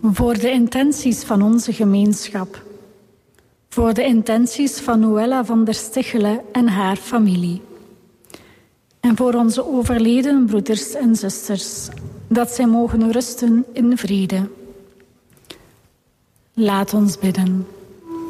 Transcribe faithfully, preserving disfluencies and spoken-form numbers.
Voor de intenties van onze gemeenschap. Voor de intenties van Noëlla van der Stichelen en haar familie. En voor onze overleden broeders en zusters, dat zij mogen rusten in vrede. Laat ons bidden.